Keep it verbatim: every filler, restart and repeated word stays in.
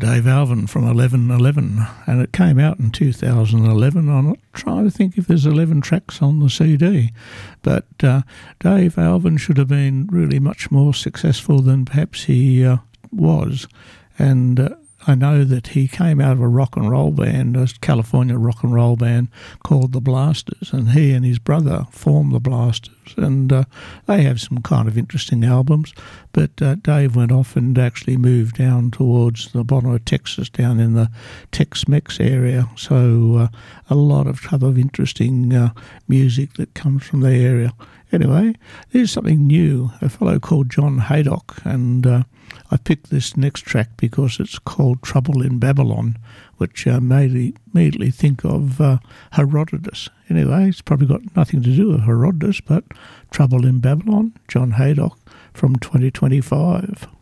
Dave Alvin from eleven eleven, and it came out in two thousand eleven. I'm not trying to think if there's eleven tracks on the C D, but uh, Dave Alvin should have been really much more successful than perhaps he uh, was, and uh, I know that he came out of a rock and roll band, a California rock and roll band called the Blasters, and he and his brother formed the Blasters, and uh, they have some kind of interesting albums. But uh, Dave went off and actually moved down towards the bottom of Texas, down in the Tex-Mex area, so uh, a lot of kind of interesting uh, music that comes from the area. Anyway, there's something new, a fellow called John Haydock, and uh, I picked this next track because it's called Trouble in Babylon, which uh, made me immediately think of uh, Herodotus. Anyway, it's probably got nothing to do with Herodotus, but Trouble in Babylon, John Haydock from twenty twenty-five.